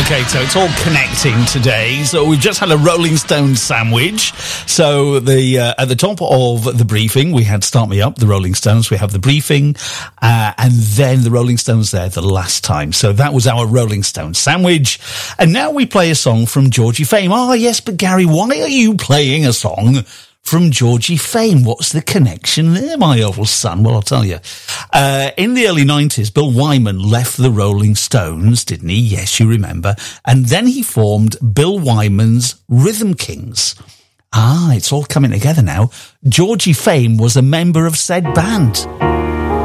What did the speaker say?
Okay, so it's all connecting today. So we've just had a Rolling Stones sandwich. So at the top of the briefing, we had Start Me Up, the Rolling Stones. We have the briefing, and then the Rolling Stones there the last time. So that was our Rolling Stones sandwich. And now we play a song from Georgie Fame. Ah, yes, but Gary, why are you playing a song from Georgie Fame? What's the connection there, my old son? Well, I'll tell you. In the early 90s, Bill Wyman left the Rolling Stones, didn't he? Yes, you remember. And then he formed Bill Wyman's Rhythm Kings. Ah, it's all coming together now. Georgie Fame was a member of said band.